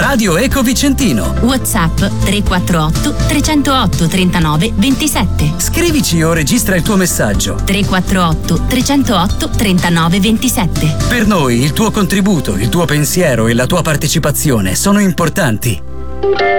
Radio Eco Vicentino. WhatsApp 348 308 39 27. Scrivici o registra il tuo messaggio. 348 308 39 27. Per noi il tuo contributo, il tuo pensiero e la tua partecipazione sono importanti.